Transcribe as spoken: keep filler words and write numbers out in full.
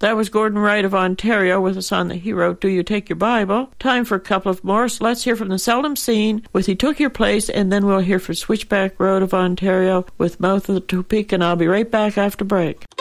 That was Gordon Wright of Ontario with a song that he wrote, Do You Take Your Bible? Time for a couple of more. So let's hear from the Seldom Seen with He Took Your Place, and then we'll hear from Switchback Road of Ontario with Mouth of the Topeka, and I'll be right back after break.